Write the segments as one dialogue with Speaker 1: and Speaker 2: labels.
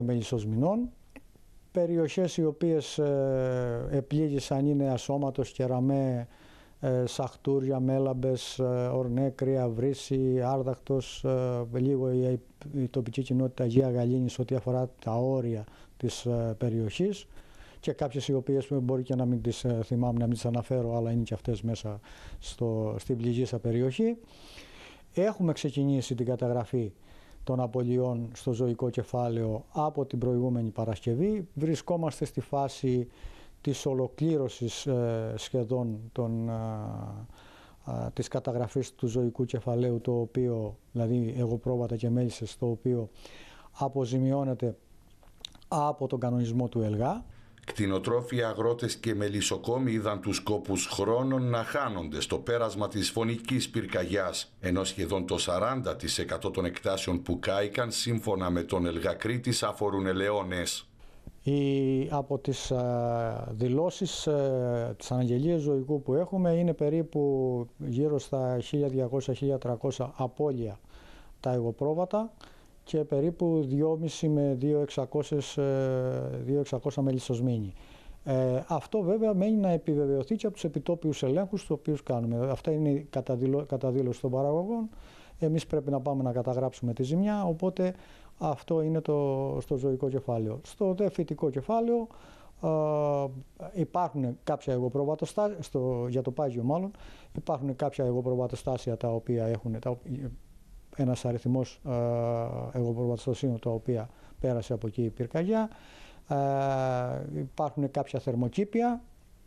Speaker 1: μελισσοσμηνών. Περιοχές οι οποίες επλήγησαν είναι Ασώματος, Κεραμέ, Σαχτούρια, Μέλαμπες, Ορνέ, Κρύα, Βρύση, Άρδακτος, λίγο η τοπική κοινότητα Αγία Γαλήνης ό,τι αφορά τα όρια της περιοχής και κάποιες οι οποίες μπορεί και να μην τις θυμάμαι, να μην τις αναφέρω, αλλά είναι και αυτές μέσα στην πληγήσα περιοχή. Έχουμε ξεκινήσει την καταγραφή των απολειών στο ζωικό κεφάλαιο από την προηγούμενη Παρασκευή. Βρισκόμαστε στη φάση της ολοκλήρωσης σχεδόν της καταγραφής του ζωικού κεφαλαίου, το οποίο, δηλαδή εγωπρόβατα και μέλισσες, το οποίο αποζημιώνεται από τον κανονισμό του ΕΛΓΑ.
Speaker 2: Κτηνοτρόφοι, αγρότες και μελισσοκόμοι είδαν τους κόπους χρόνων να χάνονται στο πέρασμα της φωνικής πυρκαγιάς, ενώ σχεδόν το 40% των εκτάσεων που κάηκαν, σύμφωνα με τον ΕΛΓΑ Κρήτης, αφορούν ελαιώνες.
Speaker 1: Από τις δηλώσεις, τις αναγγελίες ζωικού που έχουμε, είναι περίπου γύρω στα 1.200-1.300 απώλεια τα εγωπρόβατα και περίπου 2.500 με 2.600 μελισσοσμήνοι. Αυτό βέβαια μένει να επιβεβαιωθεί και από τους επιτόπιους ελέγχους τους οποίους κάνουμε. Αυτά είναι κατά δήλωση των παραγωγών. Εμείς πρέπει να πάμε να καταγράψουμε τη ζημιά, οπότε αυτό είναι στο ζωικό κεφάλαιο. Στο δε φυτικό κεφάλαιο υπάρχουν κάποια εγωπροβατοστάσια, για το πάγιο μάλλον, υπάρχουν κάποια εγωπροβατοστάσια τα οποία έχουν ένας αριθμός εγωπροβατοστασίων τα οποία πέρασε από εκεί η πυρκαγιά. Υπάρχουν κάποια θερμοκήπια.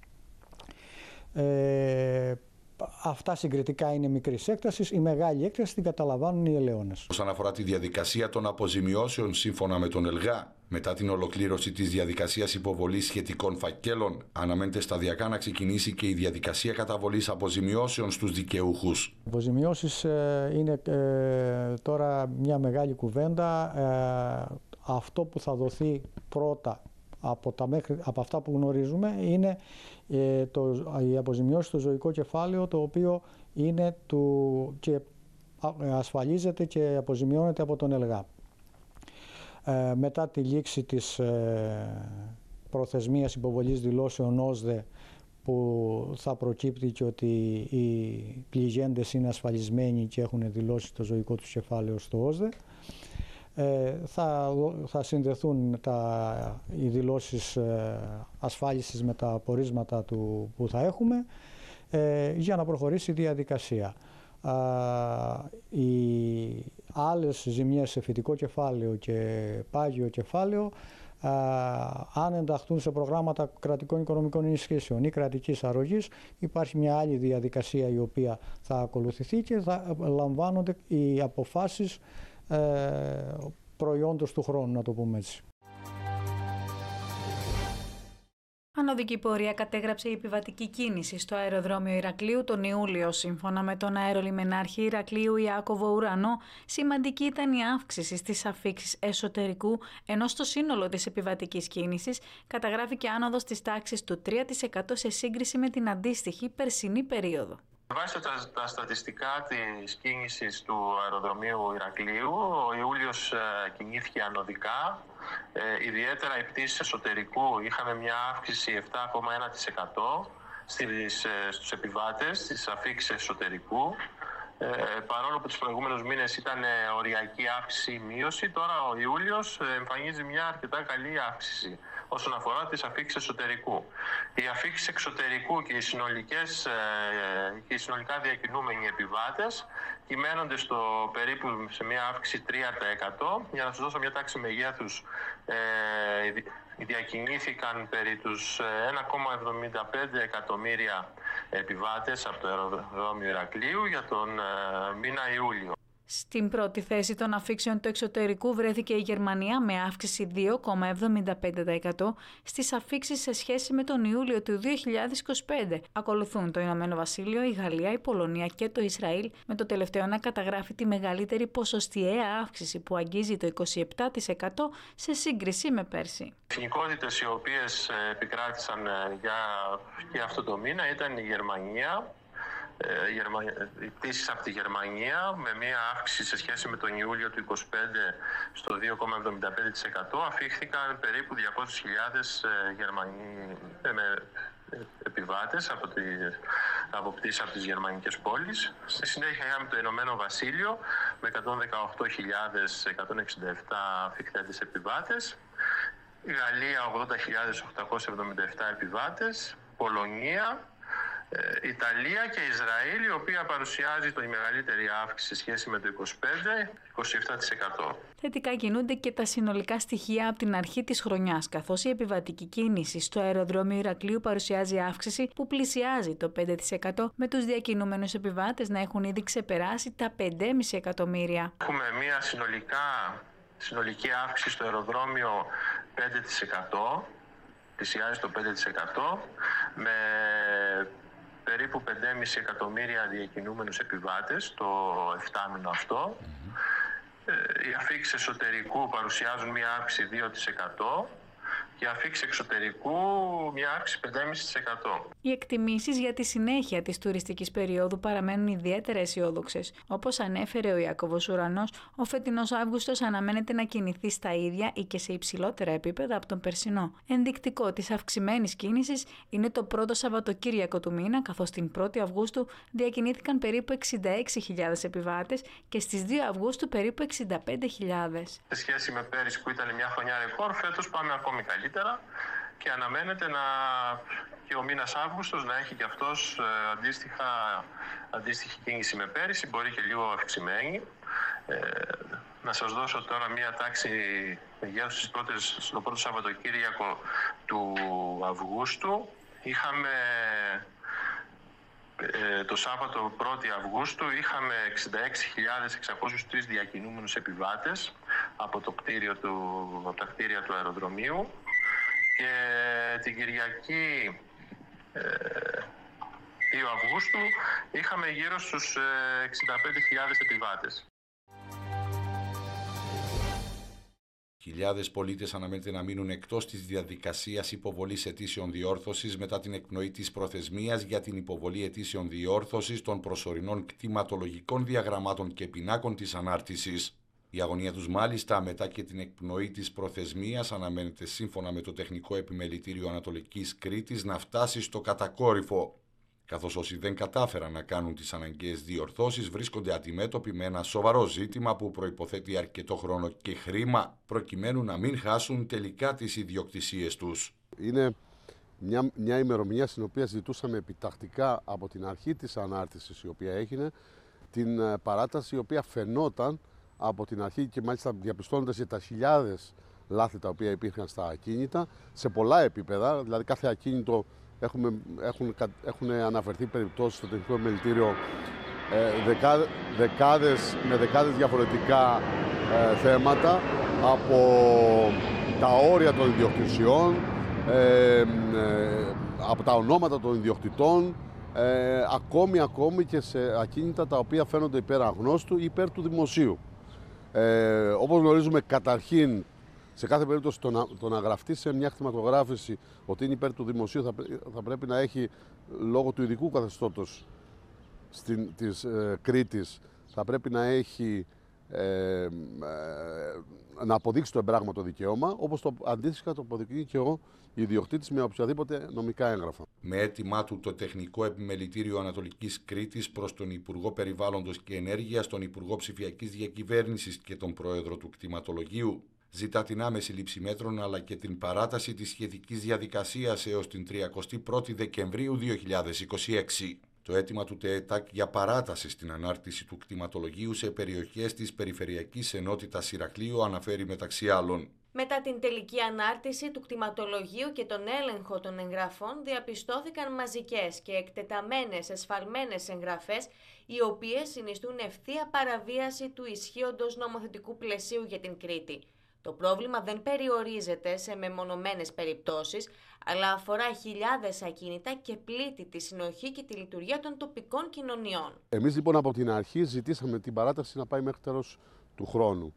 Speaker 1: Αυτά συγκριτικά είναι μικρής έκτασης. Η μεγάλη έκταση την καταλαμβάνουν οι ελαιώνες.
Speaker 2: Όσον αφορά τη διαδικασία των αποζημιώσεων, σύμφωνα με τον ΕΛΓΑ, μετά την ολοκλήρωση της διαδικασίας υποβολής σχετικών φακέλων, αναμένεται σταδιακά να ξεκινήσει και η διαδικασία καταβολής αποζημιώσεων στους δικαιούχους.
Speaker 1: Αποζημιώσεις είναι τώρα μια μεγάλη κουβέντα. Αυτό που θα δοθεί πρώτα από αυτά που γνωρίζουμε είναι η αποζημιώση στο ζωικό κεφάλαιο, το οποίο είναι και ασφαλίζεται και αποζημιώνεται από τον ΕΛΓΑ. Μετά τη λήξη της προθεσμίας υποβολής δηλώσεων ΩΣΔΕ, που θα προκύπτει και ότι οι πληγέντες είναι και έχουν δηλώσει το ζωικό τους κεφάλαιο στο ΩΣΔΕ, θα συνδεθούν οι δηλώσεις ασφάλισης με τα πορίσματα που θα έχουμε για να προχωρήσει η διαδικασία. Οι άλλες ζημιές σε φυτικό κεφάλαιο και πάγιο κεφάλαιο, αν ενταχθούν σε προγράμματα κρατικών οικονομικών ενισχύσεων ή κρατικής αρρωγής, υπάρχει μια άλλη διαδικασία η οποία θα ακολουθηθεί και θα λαμβάνονται οι αποφάσεις προϊόντος του χρόνου, να το πούμε έτσι.
Speaker 3: Ανωδική πορεία κατέγραψε η επιβατική κίνηση στο αεροδρόμιο Ηρακλείου τον Ιούλιο. Σύμφωνα με τον αερολιμενάρχη Ηρακλείου Ιάκωβο Ουρανό, σημαντική ήταν η αύξηση στις αφίξεις εσωτερικού, ενώ στο σύνολο της επιβατικής κίνησης καταγράφηκε άνοδος της τάξης του 3% σε σύγκριση με την αντίστοιχη περσινή περίοδο.
Speaker 4: Βάσει τα στατιστικά της κίνησης του αεροδρομίου Ηρακλείου, ο Ιούλιος κινήθηκε ανωδικά. Ιδιαίτερα οι πτήσεις εσωτερικού είχαμε μια αύξηση 7,1% στους επιβάτες, στις αφίξεις εσωτερικού. Παρόλο που τους προηγούμενους μήνες ήταν οριακή αύξηση ή μείωση, τώρα ο Ιούλιος εμφανίζει μια αρκετά καλή αύξηση όσον αφορά τις αφίξεις εσωτερικού. Οι αφίξεις εξωτερικού και οι συνολικά διακινούμενοι επιβάτες κυμαίνονται περίπου σε μια αύξηση 3%. Για να σας δώσω μια τάξη μεγέθους, διακινήθηκαν περί τους 1,75 εκατομμύρια επιβάτες από το αεροδρόμιο Ηρακλείου για τον μήνα Ιούλιο.
Speaker 3: Στην πρώτη θέση των αφίξεων του εξωτερικού βρέθηκε η Γερμανία με αύξηση 2,75% στις αφίξεις σε σχέση με τον Ιούλιο του 2025. Ακολουθούν το Ηνωμένο Βασίλειο, η Γαλλία, η Πολωνία και το Ισραήλ, με το τελευταίο να καταγράφει τη μεγαλύτερη ποσοστιαία αύξηση που αγγίζει το 27% σε σύγκριση με πέρσι.
Speaker 4: Οι εθνικότητες οι οποίες επικράτησαν για αυτό το μήνα ήταν η Γερμανία, οι πτήσεις από τη Γερμανία με μία αύξηση σε σχέση με τον Ιούλιο του 2025 στο 2,75%. Αφήχθηκαν περίπου 200.000 Γερμανοί επιβάτες από πτήσεις από τις γερμανικές πόλεις. Στη συνέχεια είχαμε το Ηνωμένο Βασίλειο με 118.167 αφιχθέντες επιβάτες. Η Γαλλία 80.877 επιβάτες. Πολωνία, Ιταλία και Ισραήλ, η οποία παρουσιάζει τη μεγαλύτερη αύξηση σε σχέση με το 25, 27%.
Speaker 3: Θετικά κινούνται και τα συνολικά στοιχεία από την αρχή της χρονιάς, καθώς η επιβατική κίνηση στο αεροδρόμιο Ηρακλείου παρουσιάζει αύξηση που πλησιάζει το 5%, με τους διακινούμενους επιβάτες να έχουν ήδη ξεπεράσει τα 5,5 εκατομμύρια.
Speaker 4: Έχουμε μια συνολική αύξηση στο αεροδρόμιο 5%, πλησιάζει το 5%, με περίπου 5,5 εκατομμύρια διακινούμενους επιβάτες το 7μηνο αυτό. Οι αφήξεις εσωτερικού παρουσιάζουν μια αύξηση 2% και αφήξεις εξωτερικού μια αύξηση 5,5%.
Speaker 3: Οι εκτιμήσεις για τη συνέχεια της τουριστικής περίοδου παραμένουν ιδιαίτερα αισιόδοξες. Όπως ανέφερε ο Ιάκωβος Ουρανός, ο φετινός Αύγουστος αναμένεται να κινηθεί στα ίδια ή και σε υψηλότερα επίπεδα από τον περσινό. Ενδεικτικό της αυξημένης κίνησης είναι το πρώτο Σαββατοκύριακο του μήνα, καθώς την 1η Αυγούστου διακινήθηκαν περίπου 66.000 επιβάτες και στις 2 Αυγούστου περίπου 65.000.
Speaker 4: Σε σχέση με πέρυσι που ήταν μια χρονιά ρεκόρ, φέτος πάμε ακόμη καλύτερα και αναμένεται και ο μήνας Αύγουστος να έχει και αυτός αντίστοιχη κίνηση με πέρυσι, μπορεί και λίγο αυξημένη. Να σας δώσω τώρα μία τάξη μεγέθους στο πρώτο Σαββατοκύριακο του Αυγούστου. Είχαμε το Σάββατο 1η Αυγούστου είχαμε 66.603 διακινούμενους επιβάτες από τα κτίρια του αεροδρομίου και την Κυριακή 2 Αυγούστου είχαμε γύρω στους 65.000 επιβάτες.
Speaker 2: Χιλιάδες πολίτες αναμένεται να μείνουν εκτός της διαδικασίας υποβολής αιτήσεων διόρθωσης μετά την εκπνοή της προθεσμίας για την υποβολή αιτήσεων διόρθωσης των προσωρινών κτηματολογικών διαγραμμάτων και πινάκων της ανάρτησης. Η αγωνία τους μάλιστα μετά και την εκπνοή της προθεσμίας αναμένεται σύμφωνα με το Τεχνικό Επιμελητήριο Ανατολικής Κρήτης να φτάσει στο κατακόρυφο, καθώς όσοι δεν κατάφεραν να κάνουν τις αναγκαίες διορθώσεις βρίσκονται αντιμέτωποι με ένα σοβαρό ζήτημα που προϋποθέτει αρκετό χρόνο και χρήμα προκειμένου να μην χάσουν τελικά τις ιδιοκτησίες τους.
Speaker 5: Είναι μια ημερομηνία στην οποία ζητούσαμε επιτακτικά από την αρχή της ανάρτησης η οποία έγινε την παράταση η οποία φαινόταν από την αρχή και μάλιστα διαπιστώνοντας για τα χιλιάδες λάθη τα οποία υπήρχαν στα ακίνητα σε πολλά επίπεδα, δηλαδή κάθε ακίνητο έχουν αναφερθεί περιπτώσεις στο Τεχνικό Επιμελητήριο με δεκάδες διαφορετικά θέματα από τα όρια των ιδιοκτησιών, από τα ονόματα των ιδιοκτητών, ακόμη και σε ακίνητα τα οποία φαίνονται υπέρ αγνώστου ή υπέρ του δημοσίου. Όπως γνωρίζουμε, καταρχήν σε κάθε περίπτωση το να γραφτεί σε μια κτηματογράφηση ότι είναι υπέρ του δημοσίου θα πρέπει να έχει, λόγω του ειδικού καθεστώτος της Κρήτης, θα πρέπει να έχει να αποδείξει το εμπράγματο δικαίωμα, όπως το αντίστοιχα το αποδεικνύει και ο ιδιοκτήτης με οποιαδήποτε νομικά έγγραφα.
Speaker 2: Με αίτημά του το Τεχνικό Επιμελητήριο Ανατολικής Κρήτης προς τον Υπουργό Περιβάλλοντος και Ενέργειας, τον Υπουργό Ψηφιακής Διακυβέρνησης και τον Πρόεδρο του Κτηματολογίου, ζητά την άμεση λήψη μέτρων αλλά και την παράταση της σχετικής διαδικασίας έως την 31η Δεκεμβρίου 2026. Το αίτημα του ΤΕΕΤΑΚ για παράταση στην ανάρτηση του κτηματολογίου σε περιοχές της Περιφερειακής Ενότητας Ηρακλείου αναφέρει μεταξύ άλλων:
Speaker 6: Μετά την τελική ανάρτηση του κτηματολογίου και τον έλεγχο των εγγραφών διαπιστώθηκαν μαζικές και εκτεταμένες εσφαλμένες εγγραφές, οι οποίες συνιστούν ευθεία παραβίαση του ισχύοντος νομοθετικού πλαισίου για την Κρήτη. Το πρόβλημα δεν περιορίζεται σε μεμονωμένες περιπτώσεις, αλλά αφορά χιλιάδες ακίνητα και πλήττει τη συνοχή και τη λειτουργία των τοπικών κοινωνιών.
Speaker 5: Εμείς λοιπόν από την αρχή ζητήσαμε την παράταση να πάει μέχρι τέλος του χρόνου.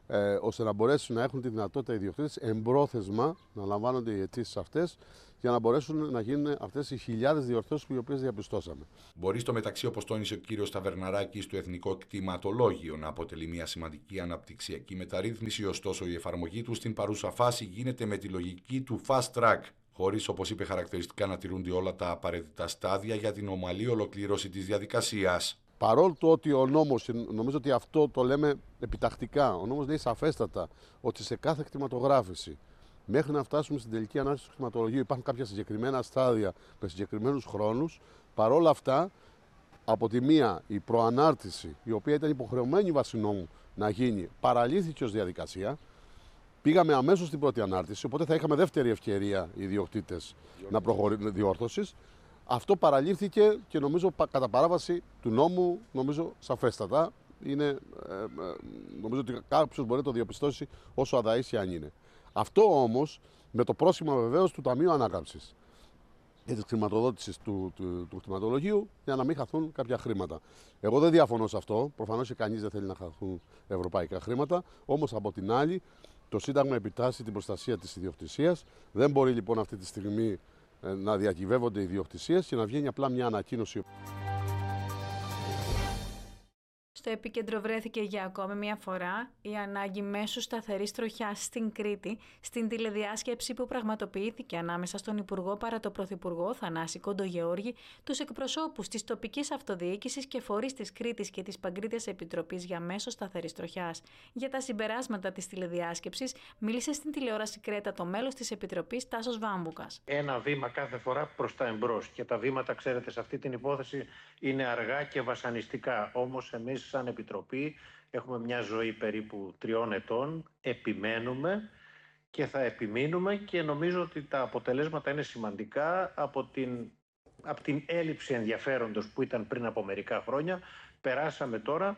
Speaker 5: ώστε να μπορέσουν να έχουν τη δυνατότητα οι ιδιοκτήτες εμπρόθεσμα να λαμβάνονται οι αιτήσεις αυτές για να μπορέσουν να γίνουν αυτές οι χιλιάδες διορθώσεις οι οποίες διαπιστώσαμε.
Speaker 2: Μπορεί στο μεταξύ, όπως τόνισε ο κύριος Ταβερναράκης, το Εθνικό Κτηματολόγιο να αποτελεί μια σημαντική αναπτυξιακή μεταρρύθμιση, ωστόσο η εφαρμογή του στην παρούσα φάση γίνεται με τη λογική του fast track, χωρίς, όπως είπε χαρακτηριστικά, να τηρούνται όλα τα απαραίτητα στάδια για την ομαλή ολοκλήρωση της διαδικασίας.
Speaker 5: Παρόλο το ότι ο νόμος, νομίζω ότι αυτό το λέμε επιτακτικά, ο νόμος λέει σαφέστατα ότι σε κάθε κτηματογράφηση, μέχρι να φτάσουμε στην τελική ανάλυση του κτηματολογίου, υπάρχουν κάποια συγκεκριμένα στάδια με συγκεκριμένους χρόνους. Παρόλα αυτά, από τη μία η προανάρτηση, η οποία ήταν υποχρεωμένη βάσει νόμου να γίνει, παραλύθηκε ως διαδικασία. Πήγαμε αμέσως στην πρώτη ανάρτηση, οπότε θα είχαμε δεύτερη ευκαιρία οι ιδιοκτήτες να προχωρήσουν διόρθωσης. Αυτό παραλήφθηκε και νομίζω κατά παράβαση του νόμου, νομίζω σαφέστατα. Νομίζω ότι κάποιος μπορεί να το διαπιστώσει όσο αδαΐσια αν είναι. Αυτό όμως με το πρόσχημα βεβαίως του Ταμείου Ανάκαμψης και της χρηματοδότησης του κτηματολογίου για να μην χαθούν κάποια χρήματα. Εγώ δεν διαφωνώ σε αυτό. Προφανώς και κανείς δεν θέλει να χαθούν ευρωπαϊκά χρήματα. Όμως από την άλλη, το Σύνταγμα επιτάσσει την προστασία της ιδιοκτησίας. Δεν μπορεί λοιπόν αυτή τη στιγμή να διακυβεύονται οι ιδιοκτησίες και να βγαίνει απλά μια ανακοίνωση.
Speaker 3: Στο επίκεντρο βρέθηκε για ακόμη μια φορά η ανάγκη μέσου σταθερής τροχιάς στην Κρήτη, στην τηλεδιάσκεψη που πραγματοποιήθηκε ανάμεσα στον Υπουργό παρά το Πρωθυπουργό Θανάση Κοντογεώργη, τους εκπροσώπους της τοπικής αυτοδιοίκησης και φορείς της Κρήτης και της Παγκρίτιας Επιτροπής για μέσο σταθερής τροχιάς. Για τα συμπεράσματα της τηλεδιάσκεψης μίλησε στην τηλεόραση Κρέτα το μέλος της Επιτροπής Τάσος Βάμβουκας.
Speaker 7: Ένα βήμα κάθε φορά προς τα εμπρός και τα βήματα, ξέρετε, σε αυτή την υπόθεση είναι αργά και βασανιστικά. Όμως εμείς σαν Επιτροπή έχουμε μια ζωή περίπου 3 ετών, επιμένουμε και θα επιμείνουμε και νομίζω ότι τα αποτελέσματα είναι σημαντικά. Από την έλλειψη ενδιαφέροντος που ήταν πριν από μερικά χρόνια, περάσαμε τώρα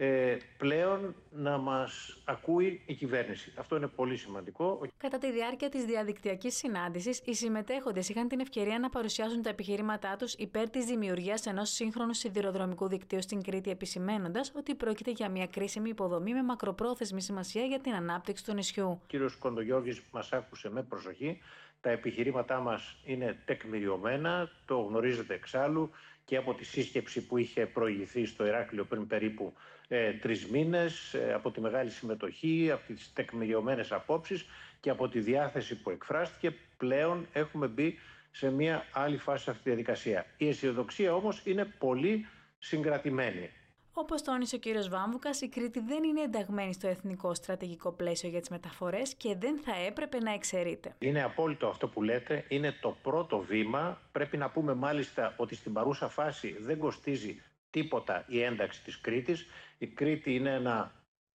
Speaker 7: πλέον να μας ακούει η κυβέρνηση. Αυτό είναι πολύ σημαντικό.
Speaker 3: Κατά τη διάρκεια της διαδικτυακής συνάντησης, οι συμμετέχοντες είχαν την ευκαιρία να παρουσιάσουν τα επιχειρήματά τους υπέρ της δημιουργίας ενός σύγχρονου σιδηροδρομικού δικτύου στην Κρήτη, επισημαίνοντας ότι πρόκειται για μια κρίσιμη υποδομή με μακροπρόθεσμη σημασία για την ανάπτυξη του νησιού.
Speaker 7: Ο κύριος Κοντογιώργης μας άκουσε με προσοχή. Τα επιχειρήματά μας είναι τεκμηριωμένα, το γνωρίζετε εξάλλου και από τη σύσκεψη που είχε προηγηθεί στο Ηράκλειο πριν περίπου 3 μήνες, από τη μεγάλη συμμετοχή, από τις τεκμηριωμένες απόψεις και από τη διάθεση που εκφράστηκε, πλέον έχουμε μπει σε μια άλλη φάση αυτή τη διαδικασία. Η αισιοδοξία όμως είναι πολύ συγκρατημένη.
Speaker 3: Όπως τόνισε ο κύριος Βάμβουκας, η Κρήτη δεν είναι ενταγμένη στο εθνικό στρατηγικό πλαίσιο για τις μεταφορές και δεν θα έπρεπε να εξαιρείται.
Speaker 7: Είναι απόλυτο αυτό που λέτε, είναι το πρώτο βήμα. Πρέπει να πούμε μάλιστα ότι στην παρούσα φάση δεν κοστίζει τίποτα η ένταξη της Κρήτης. Η Κρήτη είναι ένα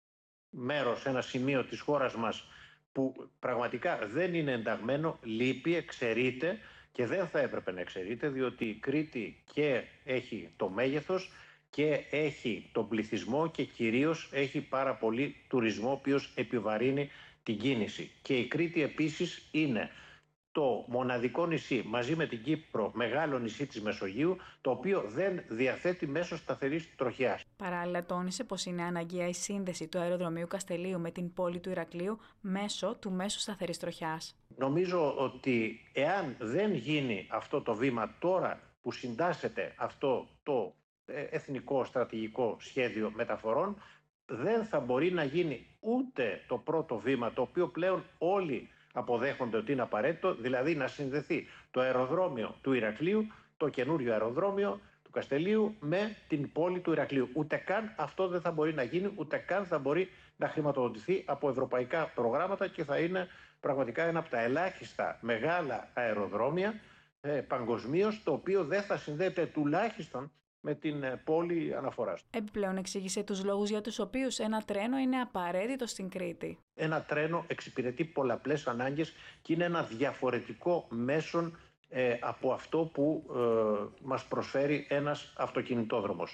Speaker 7: μέρος, ένα σημείο της χώρας μας που πραγματικά δεν είναι ενταγμένο, λείπει, εξαιρείται και δεν θα έπρεπε να εξαιρείται, διότι η Κρήτη και έχει το μέγεθος και έχει τον πληθυσμό και κυρίως έχει πάρα πολύ τουρισμό, ο οποίος επιβαρύνει την κίνηση. Και η Κρήτη επίσης είναι το μοναδικό νησί μαζί με την Κύπρο, μεγάλο νησί της Μεσογείου, το οποίο δεν διαθέτει μέσο σταθερής τροχιάς.
Speaker 3: Παράλληλα τόνισε πως είναι αναγκαία η σύνδεση του αεροδρομίου Καστελείου με την πόλη του Ηρακλείου μέσω του μέσου σταθερής τροχιάς.
Speaker 7: Νομίζω ότι εάν δεν γίνει αυτό το βήμα τώρα που συντάσσεται αυτό το εθνικό στρατηγικό σχέδιο μεταφορών, δεν θα μπορεί να γίνει ούτε το πρώτο βήμα, το οποίο πλέον όλοι αποδέχονται ότι είναι απαραίτητο, δηλαδή να συνδεθεί το αεροδρόμιο του Ηρακλείου, το καινούριο αεροδρόμιο του Καστελείου με την πόλη του Ηρακλείου. Ούτε καν αυτό δεν θα μπορεί να γίνει, ούτε καν θα μπορεί να χρηματοδοτηθεί από ευρωπαϊκά προγράμματα και θα είναι πραγματικά ένα από τα ελάχιστα μεγάλα αεροδρόμια παγκοσμίως, το οποίο δεν θα συνδέεται τουλάχιστον με την πόλη αναφοράς.
Speaker 3: Επιπλέον εξήγησε τους λόγους για τους οποίους ένα τρένο είναι απαραίτητο στην Κρήτη.
Speaker 7: Ένα τρένο εξυπηρετεί πολλαπλές ανάγκες και είναι ένα διαφορετικό μέσον από αυτό που μας προσφέρει ένας αυτοκινητόδρομος.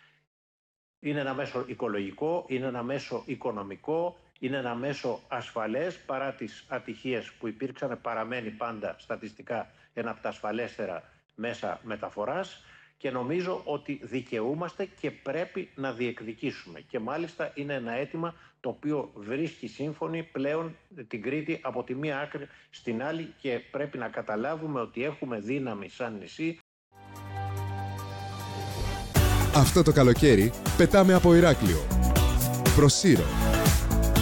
Speaker 7: Είναι ένα μέσο οικολογικό, είναι ένα μέσο οικονομικό, είναι ένα μέσο ασφαλές, παρά τις ατυχίες που υπήρξαν, παραμένει πάντα στατιστικά ένα από τα ασφαλέστερα μέσα μεταφοράς. και νομίζω ότι δικαιούμαστε και πρέπει να διεκδικήσουμε. Και μάλιστα είναι ένα αίτημα το οποίο βρίσκει σύμφωνη πλέον την Κρήτη από τη μία άκρη στην άλλη και πρέπει να καταλάβουμε ότι έχουμε δύναμη σαν νησί.
Speaker 8: Αυτό το καλοκαίρι πετάμε από Ηράκλειο προς Σύρο.